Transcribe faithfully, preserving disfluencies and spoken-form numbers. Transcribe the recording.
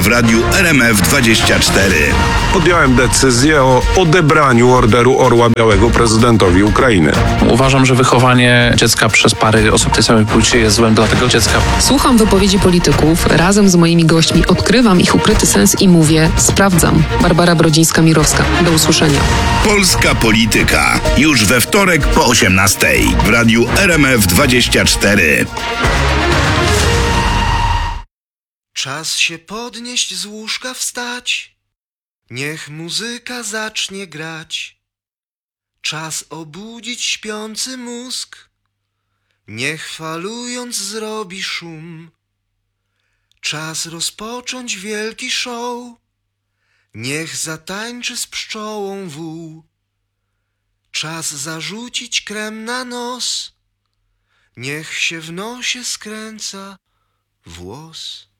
w radiu R M F dwadzieścia cztery. Podjąłem decyzję o odebraniu Orderu Orła Białego prezydentowi Ukrainy. Uważam, że wychowanie dziecka przez pary osób tej samej płci jest złem dla tego dziecka. Słucham wypowiedzi polityków, razem z moimi gośćmi odkrywam ich ukryty sens i mówię: sprawdzam. Barbara Brodzińska-Mirowska. Do usłyszenia. Polska polityka. Już we wtorek po osiemnastej w radiu R M F dwadzieścia cztery. Czas się podnieść, z łóżka wstać. Niech muzyka zacznie grać. Czas obudzić śpiący mózg. Niech falując zrobi szum. Czas rozpocząć wielki show. Niech zatańczy z pszczołą wół. Czas zarzucić krem na nos. Niech się w nosie skręca włos.